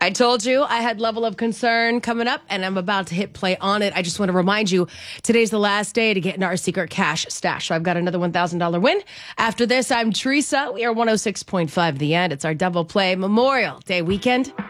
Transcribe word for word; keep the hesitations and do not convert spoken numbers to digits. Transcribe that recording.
I told you I had level of concern coming up, and I'm about to hit play on it. I just want to remind you, today's the last day to get into our secret cash stash. So I've got another one thousand dollars win. After this, I'm Teresa. We are one oh six point five The End. It's our double play Memorial Day weekend.